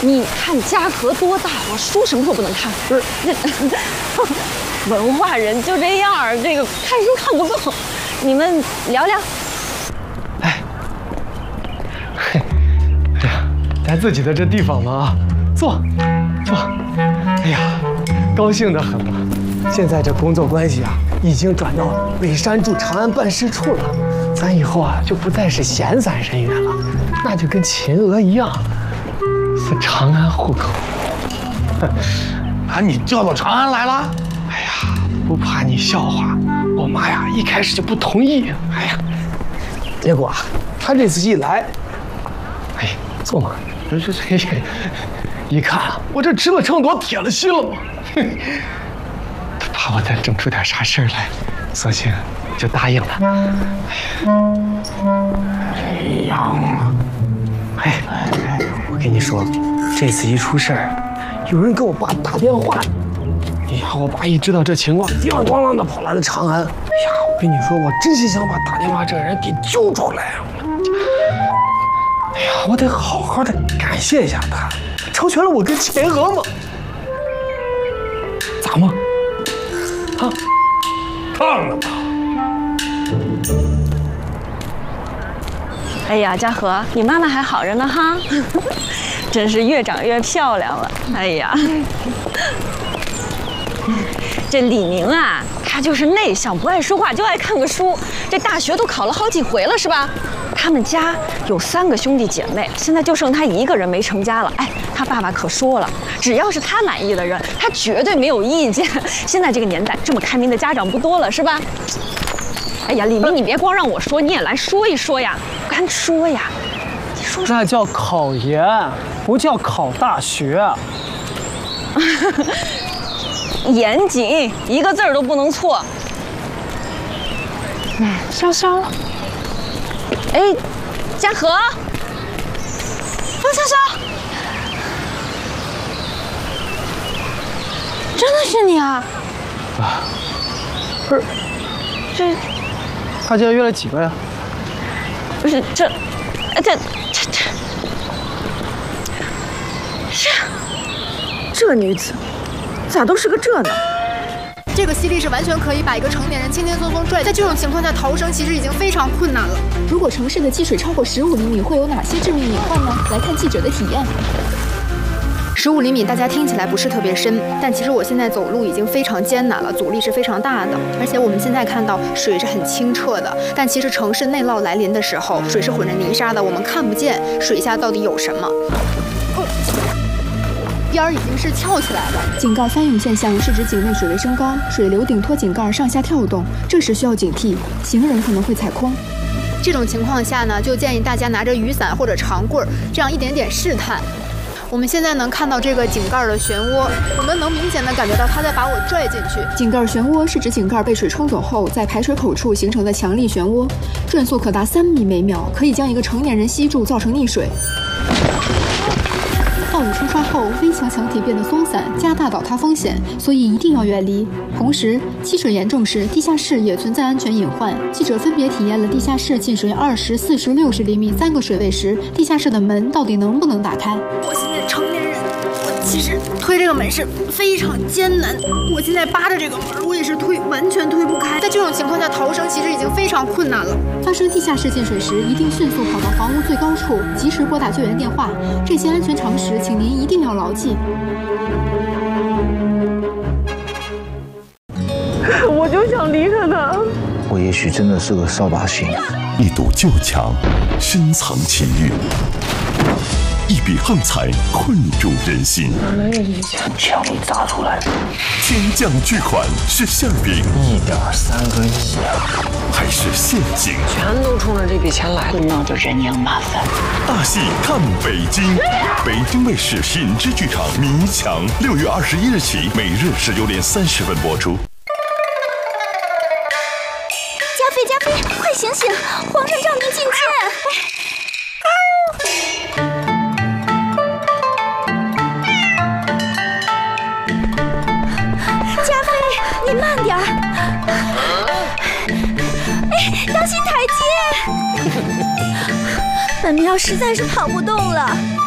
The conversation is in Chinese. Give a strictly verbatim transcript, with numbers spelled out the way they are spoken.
你看嘉禾多大，我书什么时候不能看？不是，这文化人就这样，这个看书看不够。你们聊聊。 哎，嘿，哎呀，咱自己的这地方嘛啊，坐，坐。哎呀，高兴得很嘛。现在这工作关系啊，已经转到北山驻长安办事处了。咱以后啊，就不再是闲散人员了，那就跟秦娥一样，是长安户口。 把你调到长安来了？ 哎呀，不怕你笑话，我妈呀，一开始就不同意。哎呀，结果啊，她这次一来，哎，坐嘛，这这这，一看我这吃了秤砣铁了心了嘛，她怕我再整出点啥事儿来，索性就答应了。 这样啊， 哎哎，我跟你说，这次一出事儿，有人给我爸打电话。哎呀，我爸一知道这情况，叮当咣啷的跑来了长安。哎呀，我跟你说，我真心想把打电话这个人给揪出来。哎呀，我得好好的感谢一下他，成全了我跟秦娥嘛。咋嘛？啊？ 烫了吧？ 哎呀，嘉禾，你妈妈还好着呢哈，真是越长越漂亮了。哎呀，这李宁啊，他就是内向，不爱说话，就爱看个书。这大学都考了好几回了，是吧？他们家有三个兄弟姐妹，现在就剩他一个人没成家了。哎，他爸爸可说了，只要是他满意的人，他绝对没有意见。现在这个年代，这么开明的家长不多了，是吧？哎呀，李明，你别光让我说，你也来说一说呀，干说呀！你说那叫考研，不叫考大学。 严谨，一个字儿都不能错。嗯，潇潇，哎，嘉禾，方潇潇，真的是你啊！ 啊，不是， 这。 他今天约了几个呀？ 不是这，这这这这这女子咋都是个这呢？ 这个吸力是完全可以把一个成年人轻轻松松拽，在这种情况下逃生其实已经非常困难了。 如果城市的积水超过十五厘米，会有哪些致命隐患呢？来看记者的体验。 十五厘米，大家听起来不是特别深，但其实我现在走路已经非常艰难了，阻力是非常大的。而且我们现在看到水是很清澈的，但其实城市内涝来临的时候，水是混着泥沙的，我们看不见水下到底有什么。哦，边儿已经是翘起来了。 井盖翻涌现象是指井内水位升高，水流顶托井盖上下跳动，这时需要警惕，行人可能会踩空。 这种情况下呢，就建议大家拿着雨伞或者长棍儿，这样一点点试探。我们现在能看到这个井盖的漩涡，我们能明显的感觉到它在把我拽进去。 井盖漩涡是指井盖被水冲走后，在排水口处形成的强力漩涡，转速可达三米每秒，可以将一个成年人吸住，造成溺水。暴雨冲刷后，危墙墙体变得松散，加大倒塌风险，所以一定要远离。同时，积水严重时，地下室也存在安全隐患。记者分别体验了地下室进水二十、四十、六十厘米三个水位时，地下室的门到底能不能打开？ 我现在成年人，我其实推这个门是非常艰难。我现在扒着这个门，我也是推完全推不开。在这种情况下逃生其实已经非常困难了。 发生地下室进水时，一定迅速跑到房屋最高处，及时拨打救援电话。这些安全常识，请您一定要牢记。 我就想离开他。 我也许真的是个扫把星。 一堵旧墙，深藏情欲；一笔横财，困住人心。 枪里砸出来的。 天降巨款是馅饼， 一点三个亿啊！ 还是陷阱？ 全都冲着这笔钱来了， 那就人仰马翻。 大戏看北京，北京卫视品质剧场《迷墙》，六月二十一日起，每日十九点三十分播出。 加菲，加菲，快醒醒！皇上召您觐见。加菲，你慢点儿。哎，当心台阶！本庙实在是跑不动了。